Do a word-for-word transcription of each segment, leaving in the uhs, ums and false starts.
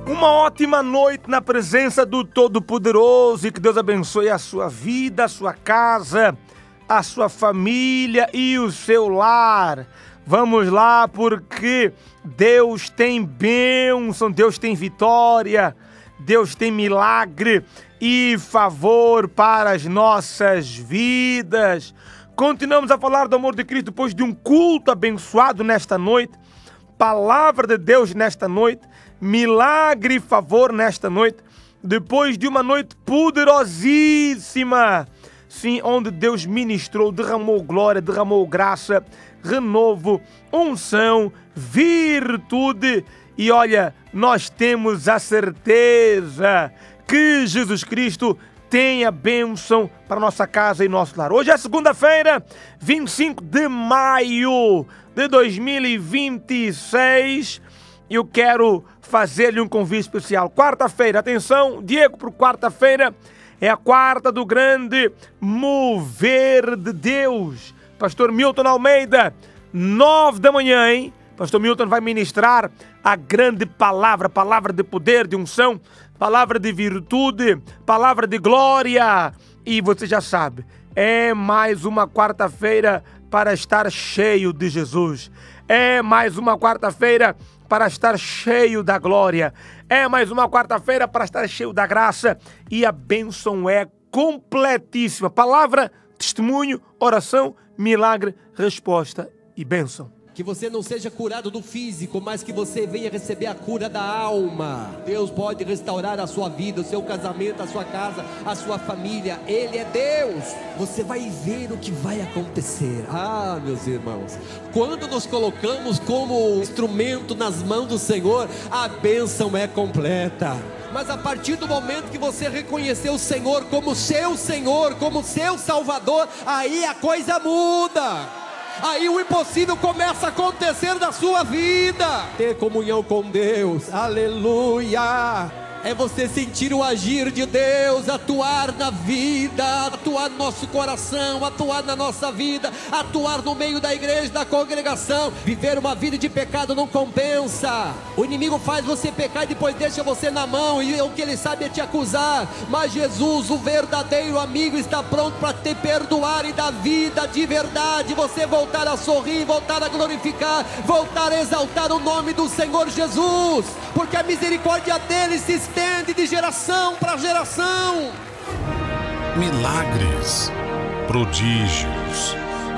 Uma ótima noite na presença do Todo-Poderoso e que Deus abençoe a sua vida, a sua casa, a sua família e o seu lar. Vamos lá, porque Deus tem bênção, Deus tem vitória, Deus tem milagre e favor para as nossas vidas. Continuamos a falar do amor de Cristo depois de um culto abençoado nesta noite, palavra de Deus nesta noite, milagre e favor nesta noite, depois de uma noite poderosíssima, sim, onde Deus ministrou, derramou glória, derramou graça, renovo, unção, virtude. E olha, nós temos a certeza que Jesus Cristo tem a bênção para nossa casa e nosso lar. Hoje é segunda-feira, vinte e cinco de maio de dois mil e vinte e seis. Eu quero fazer-lhe um convite especial. Quarta-feira, atenção, Diego, por quarta-feira é a quarta do grande mover de Deus. Pastor Milton Almeida, nove da manhã, hein? Pastor Milton vai ministrar a grande palavra, palavra de poder, de unção, palavra de virtude, palavra de glória. E você já sabe, é mais uma quarta-feira para estar cheio de Jesus. É mais uma quarta-feira para estar cheio da glória. É mais uma quarta-feira para estar cheio da graça. E a bênção é completíssima. Palavra, testemunho, oração, milagre, resposta e bênção. Que você não seja curado do físico, mas que você venha receber a cura da alma. Deus pode restaurar a sua vida, o seu casamento, a sua casa, a sua família. Ele é Deus. Você vai ver o que vai acontecer. Ah, meus irmãos, quando nos colocamos como instrumento nas mãos do Senhor, a bênção é completa. Mas a partir do momento que você reconhecer o Senhor como seu Senhor, como seu Salvador, aí a coisa muda. Aí o impossível começa a acontecer na sua vida. Ter comunhão com Deus, aleluia. É você sentir o agir de Deus, atuar na vida, atuar no nosso coração, atuar na nossa vida, atuar no meio da igreja, da congregação. Viver uma vida de pecado não compensa. O inimigo faz você pecar e depois deixa você na mão, e o que ele sabe é te acusar. Mas Jesus, o verdadeiro amigo, está pronto para te perdoar e dar vida de verdade. Você voltar a sorrir, voltar a glorificar, voltar a exaltar o nome do Senhor Jesus, porque a misericórdia dele se estende de geração para geração. Milagres, prodígios,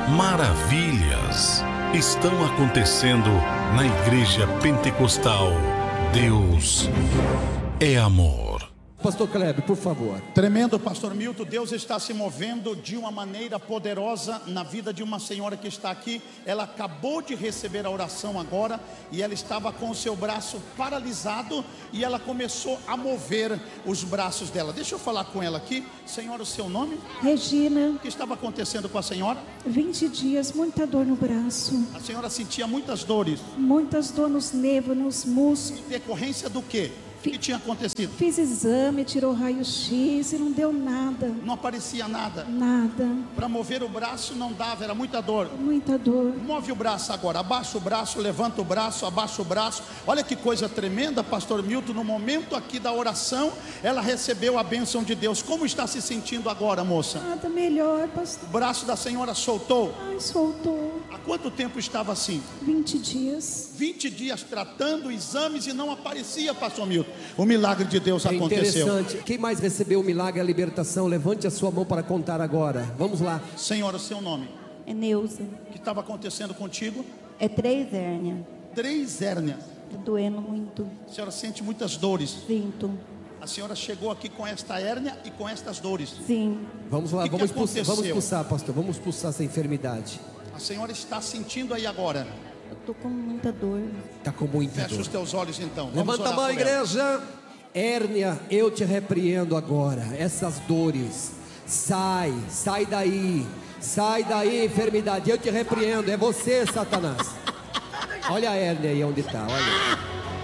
maravilhas estão acontecendo na Igreja Pentecostal. Deus é amor. Pastor Kleber, por favor. Tremendo, pastor Milton. Deus está se movendo de uma maneira poderosa na vida de uma senhora que está aqui. Ela acabou de receber a oração agora, e ela estava com o seu braço paralisado, e ela começou a mover os braços dela. Deixa eu falar com ela aqui. Senhora, o seu nome? Regina. O que estava acontecendo com a senhora? vinte dias, muita dor no braço. A senhora sentia muitas dores. Muitas dores nos nervos, nos músculos. Decorrência do quê? O que tinha acontecido? Fiz exame, tirou raio-x e não deu nada. Não aparecia nada? Nada. Para mover o braço não dava, era muita dor. Muita dor. Move o braço agora, abaixa o braço, levanta o braço, abaixa o braço. Olha que coisa tremenda, pastor Milton. No momento aqui da oração, ela recebeu a bênção de Deus. Como está se sentindo agora, moça? Nada melhor, pastor. O braço da senhora soltou? Ai, soltou. Há quanto tempo estava assim? vinte dias. vinte dias tratando exames e não aparecia, pastor Milton. O milagre de Deus é aconteceu. Interessante. Quem mais recebeu o milagre e a libertação? Levante a sua mão para contar agora. Vamos lá. Senhora, o seu nome? É Neuza. O que estava acontecendo contigo? É três hérnias. Três hérnias. Tá doendo muito. A senhora sente muitas dores? Sinto. A senhora chegou aqui com esta hérnia e com estas dores? Sim. Vamos lá, que vamos, que expulsar, vamos expulsar, pastor. Vamos expulsar essa enfermidade. A senhora está sentindo aí agora? Eu tô com muita dor. Está com muita Fecha dor. Fecha os teus olhos então. Levanta a mão, igreja. Hérnia, eu te repreendo agora. Essas dores, sai, sai daí. Sai daí, enfermidade. Eu te repreendo. É você, Satanás. Olha a hérnia aí onde está. Olha.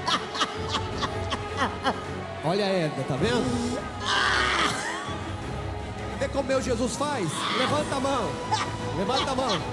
Olha a hérnia, tá vendo? Vê como meu Jesus faz? Levanta a mão. Levanta a mão.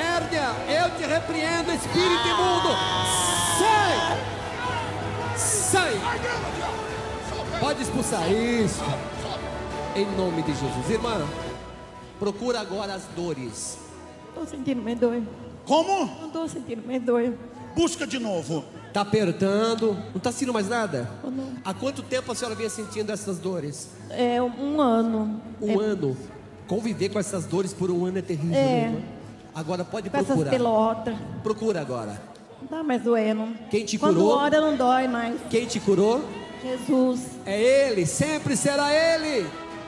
Hérnia, eu te repreendo, espírito imundo. Sai! Sai! Pode expulsar. Isso. Em nome de Jesus. Irmã, procura agora as dores. Tô sentindo meio dor. Como? Não tô sentindo meio dor. Busca de novo. Tá apertando. Não tá sentindo mais nada? Não. Há quanto tempo a senhora vinha sentindo essas dores? É um ano. Um é, ano. Conviver com essas dores por um ano é terrível, É. né, irmã? Agora pode Com essas procurar. pelotas. Procura agora. Não tá mais doendo. Quem te Quando curou? ora não dói mais. Quem te curou? Jesus. É Ele. Sempre será Ele.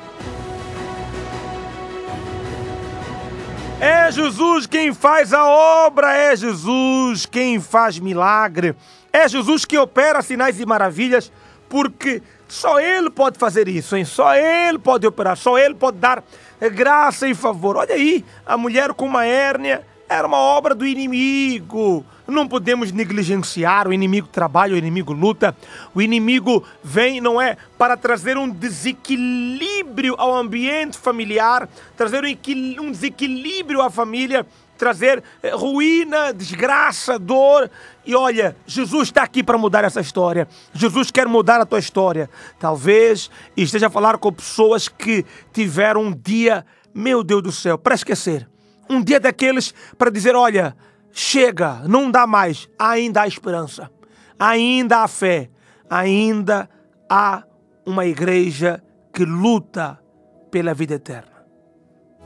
É Jesus quem faz a obra, é Jesus quem faz milagre, é Jesus que opera sinais e maravilhas, porque só Ele pode fazer isso, hein? Só Ele pode operar, só Ele pode dar graça e favor. Olha aí, a mulher com uma hérnia era uma obra do inimigo. Não podemos negligenciar, o inimigo trabalha, o inimigo luta, o inimigo vem, não é, para trazer um desequilíbrio ao ambiente familiar, trazer um, equil- um desequilíbrio à família, trazer eh, ruína, desgraça, dor. E olha, Jesus está aqui para mudar essa história. Jesus quer mudar a tua história. Talvez esteja a falar com pessoas que tiveram um dia, meu Deus do céu, para esquecer. Um dia daqueles para dizer, olha, chega, não dá mais. Ainda há esperança, ainda há fé, ainda há uma igreja que luta pela vida eterna.